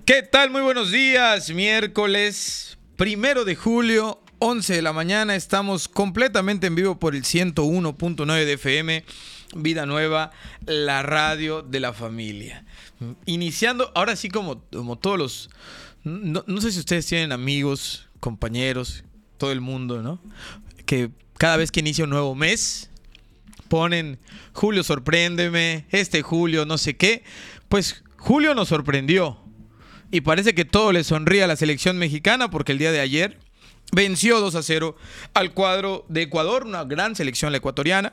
¿Qué tal? Muy buenos días. Miércoles 1 de julio, 11 de la mañana. Estamos completamente en vivo por el 101.9 de FM. Vida Nueva, la radio de la familia. Iniciando, ahora sí como todos los... No sé si ustedes tienen amigos, compañeros, todo el mundo, ¿no? Que cada vez que inicia un nuevo mes ponen Julio sorpréndeme, julio no sé qué. Pues Julio nos sorprendió. Y parece que todo le sonríe a la selección mexicana porque el día de ayer venció 2-0 al cuadro de Ecuador, una gran selección la ecuatoriana.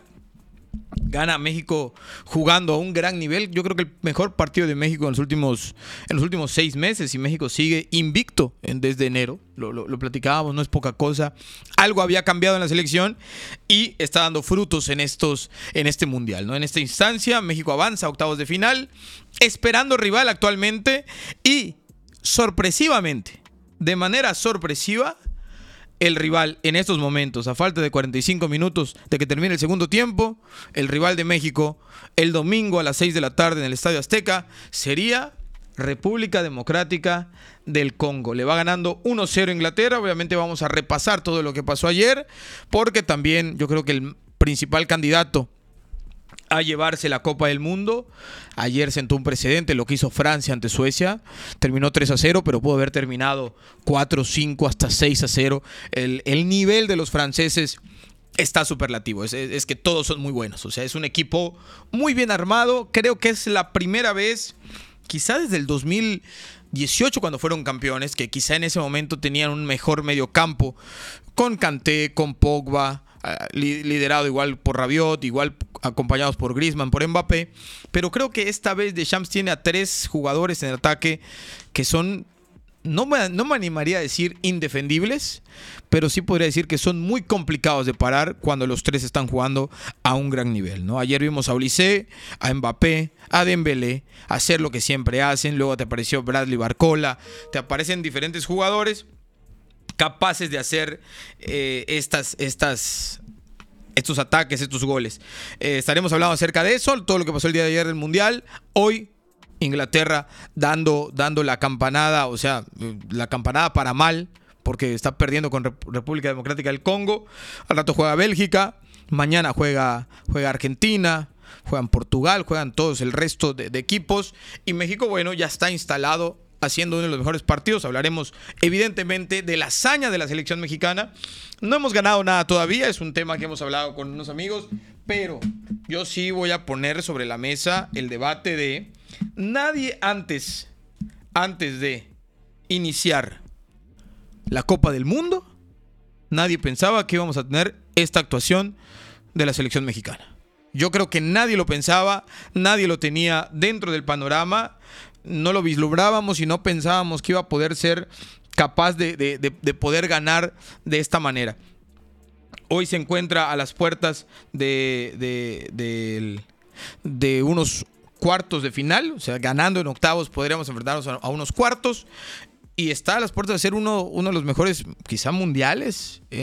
Gana México jugando a un gran nivel. Yo creo que el mejor partido de México en los últimos 6 meses. Y México sigue invicto desde enero. Lo platicábamos, no es poca cosa. Algo había cambiado en la selección y está dando frutos en este mundial, ¿no? En esta instancia, México avanza a octavos de final, esperando rival actualmente y sorpresivamente, de manera sorpresiva, el rival en estos momentos, a falta de 45 minutos de que termine el segundo tiempo, el rival de México el domingo a las 6 de la tarde en el Estadio Azteca sería República Democrática del Congo. Le va ganando 1-0 Inglaterra. Obviamente vamos a repasar todo lo que pasó ayer, porque también yo creo que el principal candidato a llevarse la Copa del Mundo ayer sentó un precedente, lo que hizo Francia ante Suecia. Terminó 3-0, pero pudo haber terminado 4-5 hasta 6-0. El nivel de los franceses está superlativo, es que todos son muy buenos. O sea, es un equipo muy bien armado. Creo que es la primera vez, quizá desde el 2018 cuando fueron campeones, que quizá en ese momento tenían un mejor mediocampo, con Kanté, con Pogba, liderado igual por Rabiot, igual acompañados por Griezmann, por Mbappé. Pero creo que esta vez Deschamps tiene a 3 jugadores en el ataque que son, no me animaría a decir indefendibles, pero sí podría decir que son muy complicados de parar cuando los 3 están jugando a un gran nivel, ¿no? Ayer vimos a Olise, a Mbappé, a Dembélé hacer lo que siempre hacen. Luego te apareció Bradley Barcola, te aparecen diferentes jugadores capaces de hacer estos ataques, estos goles. Estaremos hablando acerca de eso, todo lo que pasó el día de ayer del Mundial. Hoy Inglaterra dando la campanada, o sea, la campanada para mal, porque está perdiendo con República Democrática del Congo. Al rato juega Bélgica, mañana juega Argentina, juegan Portugal, juegan todos el resto de equipos. Y México, bueno, ya está instalado haciendo uno de los mejores partidos. Hablaremos evidentemente de la hazaña de la selección mexicana. No hemos ganado nada todavía, es un tema que hemos hablado con unos amigos, pero yo sí voy a poner sobre la mesa el debate de nadie antes de iniciar la Copa del Mundo, nadie pensaba que íbamos a tener esta actuación de la selección mexicana. Yo creo que nadie lo pensaba, nadie lo tenía dentro del panorama. No lo vislumbrábamos y no pensábamos que iba a poder ser capaz de poder ganar de esta manera. Hoy se encuentra a las puertas de unos cuartos de final. O sea, ganando en octavos podríamos enfrentarnos a unos cuartos. Y está a las puertas de ser uno de los mejores, quizá mundiales,